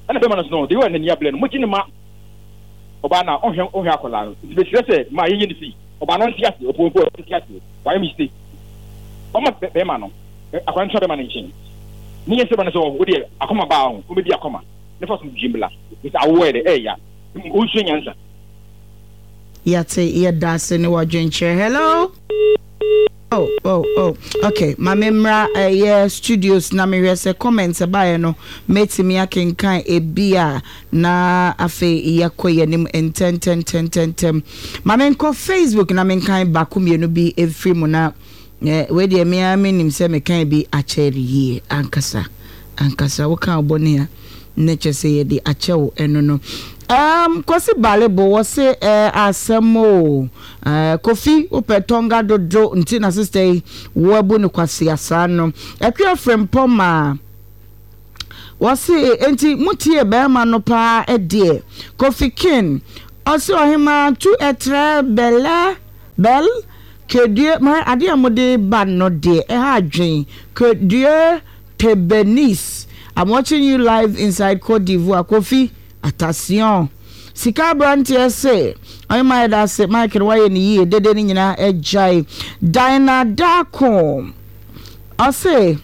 ana be man no de wa na ni able no mo kini ma oba na ohwe akola no be sire se ma yen ni fi oba no ntiase opopo ntiase why mistake Oma be man no akwan twa be man nchin ni yese ba na so wo de akoma ba ho wo be di akoma ne fa so jimbla is aware de ya o so nyansa yate yedase ne wadwenche hello Oh. Okay. My memra studios na me rese comments about no metimi akenkan ebia na afe yakoye nim enten. My menko Facebook na menkan bakumie no bi every mu na we de me nim se mekan bi acheri ankasa wo kan obonia ne chese ye di achewo eno no kwasi balebo wose asemo kofi opetonga dodo nti na sister wobu ne kwasi asano ekwe frempoma wose enti mutie be ma no pa edie kofi kin oso ohima tu etre bel que Dieu ma adi amode ban no de ha adwen que Dieu te bénisse. I'm watching you live inside Côte d'Ivoire. Kofi attention sika brantie say I might that say Michael why ni ye dede ni nyina ejai Dina Dako I say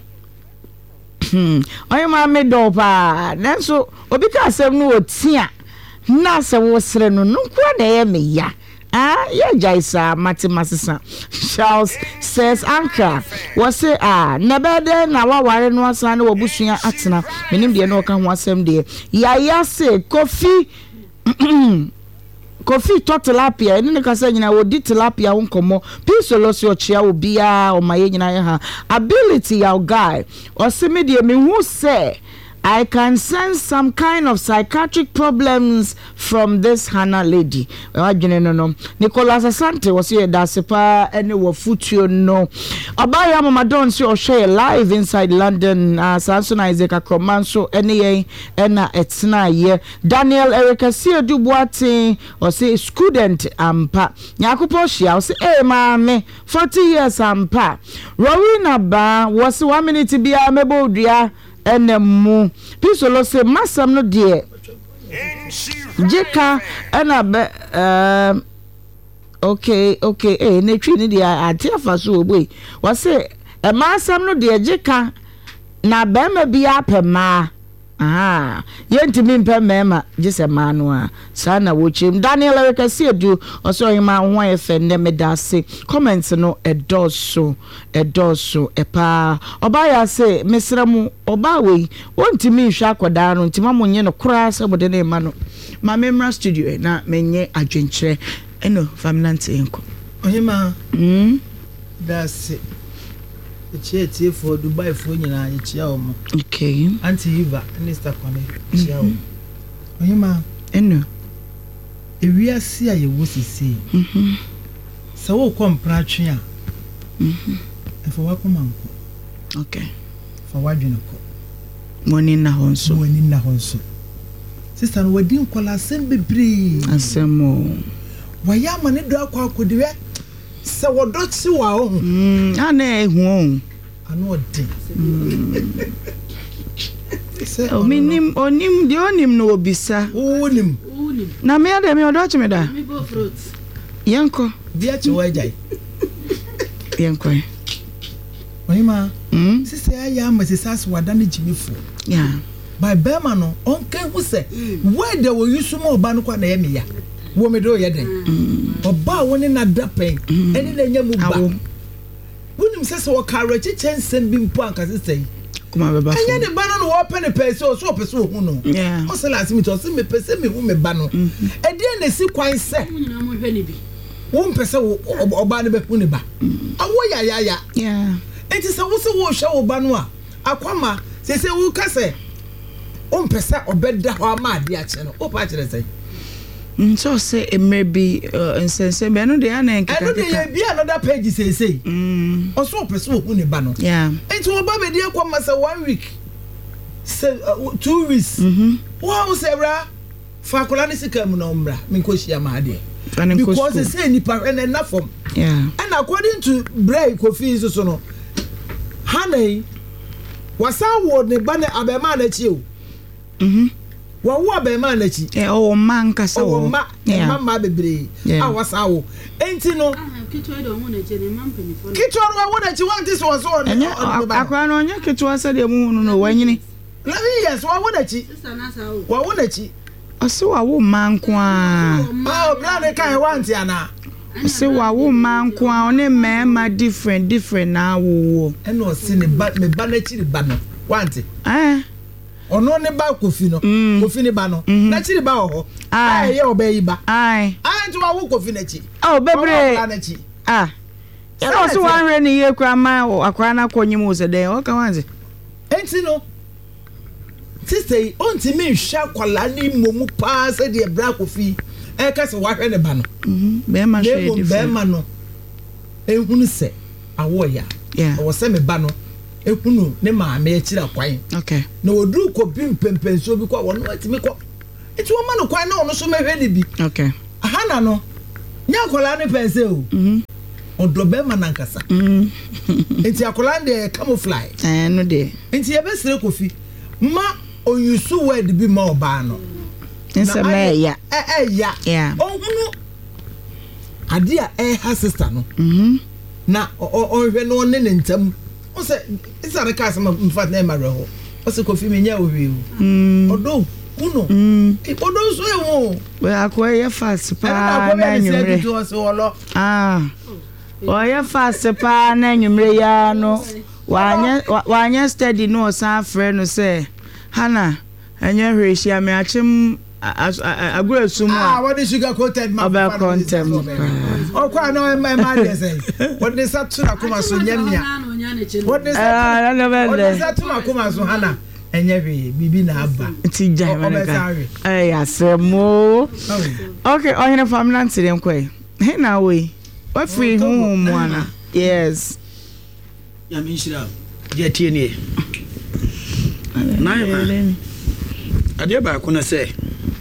I ma me do pa nanso obi ka asem no otia na se wo sere no nkwa na ye me ya yeah, Jaisa Matimasisa. Charles says Anka was say never then na ware no asan wo busuya atena menim de no ka ho asem de ya say Kofi tilapia ni ka say nyina wo di tilapia wo nkomo pisolo so chia obi a o maye nyina ha ability your guy or se me de me hu say I can sense some kind of psychiatric problems from this Hannah lady. No. Nicholas Asante was here dasepa any wo futuo no. Abaya mama don see or share live inside London Samson Isaac Akromanso any na etna ye. Daniel Erica see Duboati or say student ampa. Nyakupo shia say mame 40 years ampa. Rowena ba was 1 minute be amebo dia enemu pisolo se masam no de jeka ena be okay netwi ni de ati afaso oboi wa se masam no de jeka na be ma bi apema yentimi mpemema jese manu a sana wochim Daniel Erikasi edu oso hima ho efe ne medase comments no edoso epa oba ya se mesramu oba we wontimi hwa akoda no ntima monye no kura se bode ne ma no ma memra studio na menye adwenkyere eno family enko ohima dase Eche for Dubai for nyina eche omo. Okay. Auntie Eva, Mr. Kone. Eche omo. Oyema eno. Ewiase aye wo sisi. Se wo kompra twe a. E for wakomanko. Okay. For wadwene ko. Moni na honso. Sister no wadi nkola sem bebre. Asemo. Waya mane do akwa akodiwe. Se wodotsi wa ho ana ehu ana odi se onim de onim no obisa onim na me ade me odotsi me da me go fruits yanko bia chi wajai yanko oyima sisi aya masisas wadane jimifo yeah by bema no onke hu se where they will use mo ba no kwa na ye me ya wo me do ye den oba woni na dapen eni na nya mu ba wonim sese wo karo chichensen bi mpo anka sese kuma beba fo anya ne ba no wo pe ne pese o so pese hu no o se la asimi to se me pese me hu me ba no e de na si kwan se nyina mo hwe ne bi wo pese oba ne be hu ne ba awo ya yeah enti se wo se wo hwe wo ba no a akwama sese wo kase o pese obeda ho amade a che no o pa kire se so say it may be insense be no dey na nkaka no dey be another page say also person who ne ba no yeah it will be dey kwama say 1 week say 2 weeks wow say bra fa kola ne sika mu no mbra me ko hia ma ade because they say ni pa na na form yeah and according to Bray Kofi so no hanai wasa wo ne ba ne abema na chi o Wa be ma na chi. O man kasa wo. O ma bebre. A wasa wo. Enti no. Kitwa do ho na chi ne man penifo. Kitwa no wo na chi wanti so so. Akwa no nya kitwa sa de mu no wanyini. 11 years wa wo na chi. Sister na sa wo. Wa wo na chi. Oso wa wo man kwa. Oh, brother kai wanti ana. Se wa wo man kwa one mema different na wo. Eno si ne ba me ba na chi ne ba no. Wanti. Ono ne ba kofi no. Kofi ne ba no. Na chi ne ba ho. Ye obayi ba. Nti wa wo kofi na chi. Oh, bebre. Ya no so wan re ni ye kwa ma akwa na kwonyim wo se den. O ka wanti. Enti no. Sister, onti me hwa kwala ni momu pa se de bra kofi. Ka se wa hwe ne ba no. Be ma hwe different. Be ma no. Ehunu se awo ya. O se me ba no. Ehunu ne ma me akira kwan. Okay. Na odu ko bi mpempenso bi kwa wono atimi ko. Eti wo ma no kwan na ono so me hwe ne bi. Okay. Aha na no. Nya kwala ne pense o. Odo be ma na nkasa. Enti akola de camouflage. No de. Enti ye be sire kofi. Ma oyusu word bi ma oba no. Nse me ya. Ya. Yeah. Ohunu ade a ha sister no. Na ohwe no ne ntam. O se isa re ka sama mfat na mare ho. O se kofi me nya ohwe o. Odo uno. Odo so e wo. We akwa ye fast pa na nyumre. O ye fast pa na nyumre ya no. Wanya steady no san frɛ no say Hana enye hwehia me achim agurasum what is sugar coated ma about content o kwa no ma dey say what is that tuna kuma so nyamia what is that tuna kuma so Hana enye hwe bibi na aba ti jai manaka asemo okay ohene family ntire nkwe he na we what free home mwana yes ya minshira je tie nie naima ade ba ko na se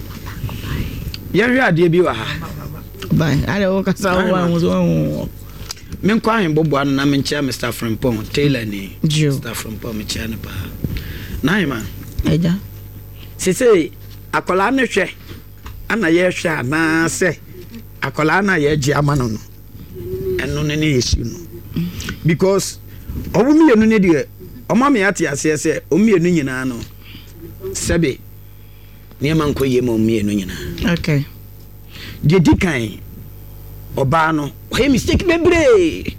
ya hwe ade bi wa ha bai ale wo kasa wa mo so men kwa hin bobo an na men chia Mr. Frimpong Taylor ni Mr. Frimpong me chia ne ba naima eja se akola na hwe ana ye hwe ana se akola na ye ji amano no eno ne ne yesu no because owu mienu ne de omame ate ase se omienu nyina no sebe ne man koye ma omienu nyina okay de dikan oba no why mistake bebre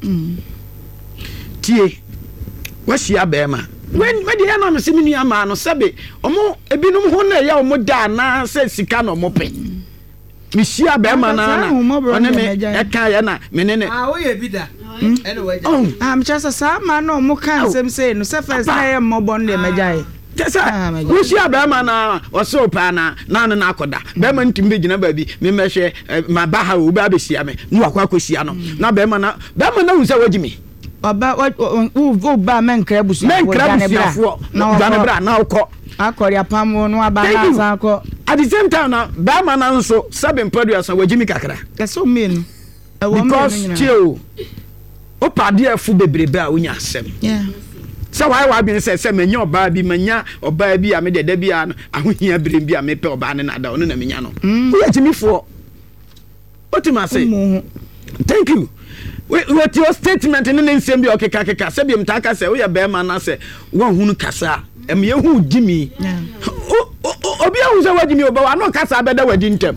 tie wahia bema when de na no se menu ama no sebe omo ebinum ho na ya omo da na se sika no mo pe mihia bema na one me eka ya na menene wo ye bi da anyway I'm just sa ma no mo kan sem say no se first na ye mo bon de majai tesa wo hia bema na oso pa na na akoda bema ntimbe gina ba bi me mehwe ma ba ha wo ba be hia me no akwa akohia no na bema na hu se wagimi oba wo ba menkra busuafo dane bra na ukọ akori apamo no abana sanko at the same time na ba ma na nso seven produce wagimi kakra eso mean because chill o pade afu bebrebe a wonya asem so why be say menya oba bi menya oba bi a me deda bi a ahohia brem bi a me pe oba ne na da ono na menya no wo yagimi fo otima say thank you what your statement in the same be okay kaka say be mtaka say we be man na say won hunu kasa em ye hu gimi obi a hu say wagimi oba wa no kasa beda wadi ntem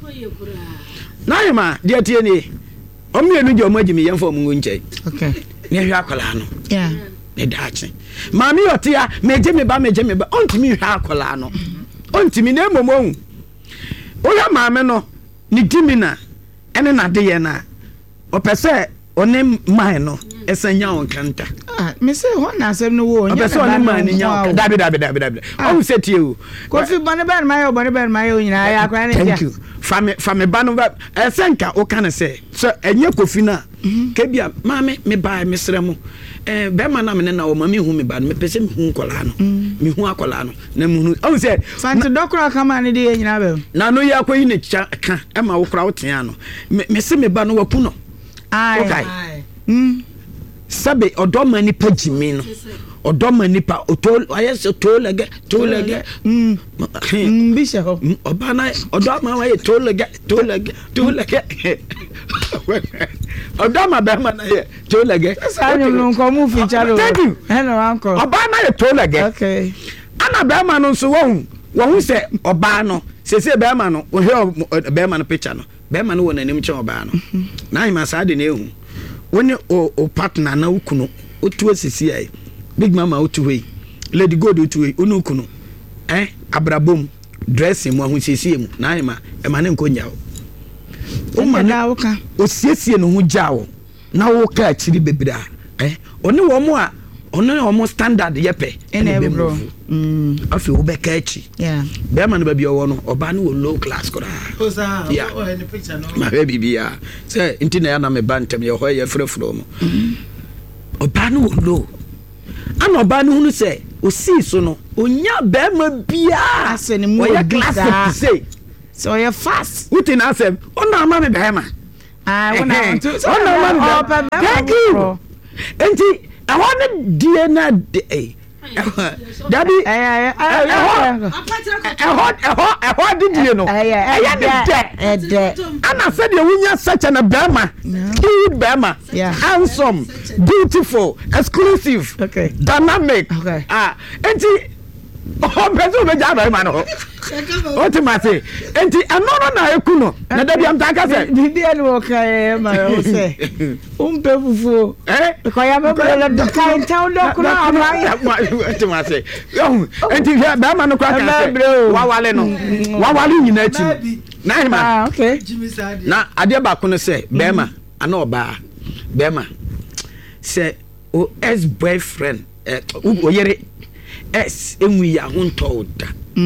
na yema de tie ni o me enu je o magimi ye fo mu nche okay ne hwa akola no ne daache mami otia meje me ba ontimi hwa akola no ontimi na emomo o ya mame no ni dimina ene na de ye na o pese onem man no esanya on kanta me say ho na asem no wo onya na man ni nya dabi o se tie o kofi bone ben mayo nyina ya akwa ne thank you fame ba no esenka o kan se so enye kofi na kebia mame me ba me sremu be ma na me na o mami hu me ba me pese me hu kola no me hu akola no na mu o se fanti dokura kama ne de nyina be na no ya koyi ne ka e ma wo kra wo tia no me se me ba no wapu no ai okay sabe odoma ni pagimi no odoma nipa otol ayese tolege bisha ho obana odoma waye tolege odoma be ma na ye tolege sanyo no ko mu feature hello uncle obana ye tolege okay ana be ma no so wo se oba no sese be ma no wo he be ma no picture no be ma no wo nanim che oba no na hima sa de na ehu woni o partner na ukunu otu asisi ai big mama otu we lady god otu we onu ukunu abrabom dressing mu ahusiesie mu na hima e ma ne nkonya o ma na woka o siesie no hu jawo na woka akiri bebira oni wo mu a ono mo standard yepe ene bro afi wo beka achi be ma no ba bi owo no oba no low class kora oza o he picture no ma be bibia say intina ya na me bantem ye ho ye frefro mo oba no low ana oba no hunu say o si so no onya be ma bia asene mu o ya class say so you fast utina asem ona ma me be ma ona ma me thank you enti I want DNA day. Daddy, what did you know? And I said, you are such an Obama, cute Bama, handsome, beautiful, exclusive, dynamic. And what am I say? And I kuno. Na dabi am taka say. Didi anu okay ma o say. Umpefufu. Ko ya be bele do kai town do kuno amai. What am I say? Yo, enti here be ma no kwa ka say. Wa wale no. Wa wale nyina achi. Na ma. Okay. Na ade ba kuno say be ma ana oba. Be ma. Say o ex boyfriend o yere S enwi ya hunto da.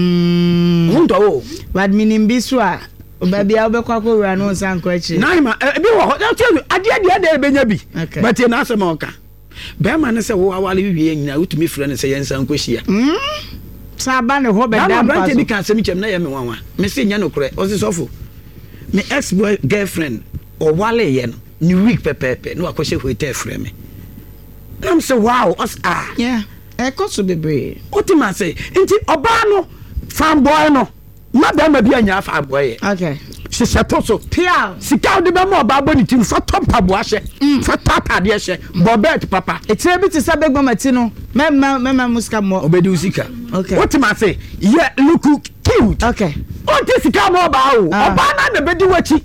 Hunto but minim biso a obabi a obekwa ko wura no san ko achi. Na ma bi wo ho tell you ade de benya bi. But you na asema oka. Be ma ne se wo awale wiye nyina utumi frɛ ne se yensan ko hia. Sa ba ne ho be da dam paso. Na bi kan asem chem na ye me wanwa. Me se nya no korɛ. O se sofo. Me ex boy girlfriend o wale ye no. Ni week pepepe no akɔhye hotel frɛ me. Na me se wow, us yeah. Ekoso bebre. Otima say, enti oba no fanboy no. Ma be ma bia nya fanboy. Okay. Se setoso. Pia. Sika de be ma oba boni tim fa tompa bo ahye. Fa tata de ahye. Bobet papa. Etre bi ti sa begba mati no. Mema muska mo. Obedi usika. Okay. Otima say, yeah, look cute. Okay. Onti sika mo oba o. Oba na de bedi wachi.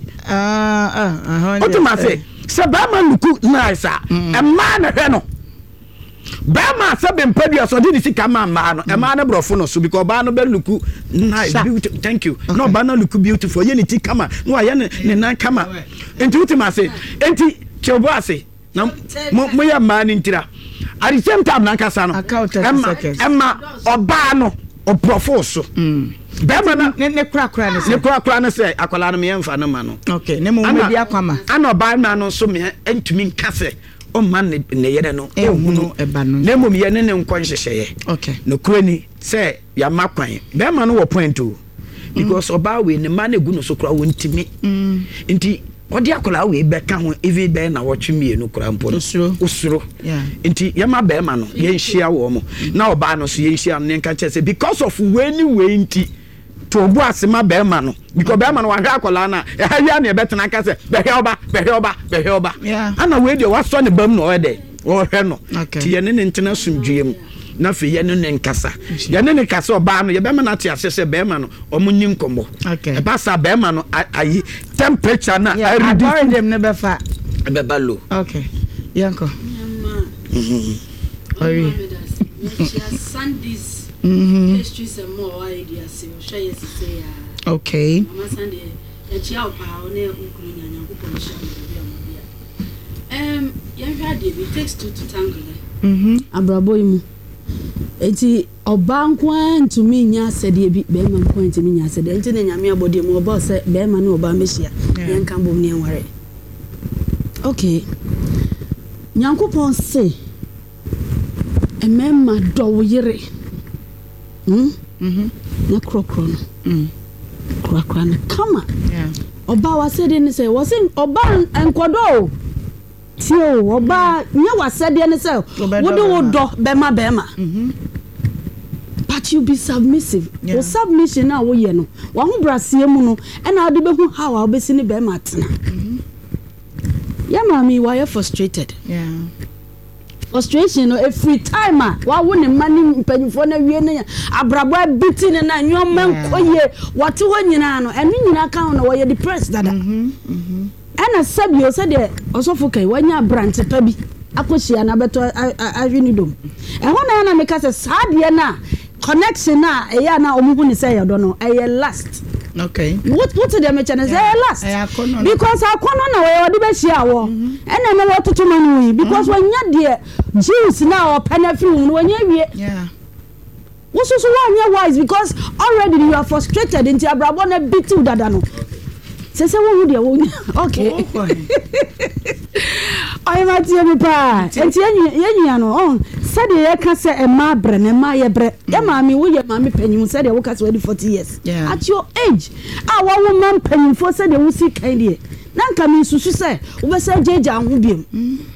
Otima say, se ba ma look nice a. E ma na hwe no. Bama sabe mpadi so di sika ma no e ma na brofo no so because ba no be look nice beautiful thank you no ba na look beautiful ye ni ti kama no ya ne nan kama enti utima say enti chobo ase na mo ya ma ni ntira at the same time na kasa no emma oba no o brofo so bama na ne kura ne say akwala no me yemfa no ma no okay ne mo medi akwama ana oba na no so me entumi nkase o man ne yere no ehunu eba no na mom ye ne nkon hyehyeye okay no kroni say ya makwan be ma no wo point o because oba we ne ma na egu no so kura wontimi nti odi akola we be ka ho even be na wo twemie no kura mpo no usuro nti ya ma be ma no ye nhia wo mo na oba no so ye nhia no nka chese because of we ni we nti to obu asema be ma no because be ma no wa hwa akola na ya ya na betena ka se be hwe oba ana we de wa so ne bam no ode wo hwe no ti ye ne ntena sumdue mu na fe ye ne nkasa ye ne kasa oba no ye be ma na ti asese be ma no omunyi nkombo e ba sa be ma no ayi temperature na reduce dem ne be fa be ba low okay yanko ori Sundays histories and more ideas share say ya okay mama Sunday e chia opa one nkuru nya nya ko share bia ya hwa de it takes two to tangle abrabo imu enti oba nkwa ntumi nya sede bi be ma nkwa ntumi nya sede enti na nyame abode mu oba se be ma na oba mehia yanka bom ne enware okay nyankopon se emema do yire na krokro no krokro na kama oba wa said ni say was in oba enkodo tio oba nya wasede ne say wo do bema but you be submissive. O submission na wo ye no wa ho brasie mu no e na ade behu how a obesi ne bema atena. Ya mami why you frustrated? Yeah. Frustration no every time wa wo ne mani mpanyifo na wie ne abrabo abiti ne na nyoma nkoye wate ho nyina no enu nyina kan no wo ye depressed dada. Ana sabio se de osofo kai wanya branch pa bi akohia na beto ahwini dom. E ho na meka se saade na connection na eya na omuhu ni say yodo no eye last. Okay. What the mention is last? Because I can't know where the best year war. And I know what to money because when you're dear Jews now or penafin when you're yeah. What's also one year wise because already you are frustrated into a brabona bit too dadano. Says okay. I might hear me pa. And Yaniano said I can say a ma bren and my bre. Ya mammy, will your mammy penny who said I work as 40 years. Yeah. At your age, our woman penny for said they will see candy. Nan coming to say, over say Jaja and Wubium.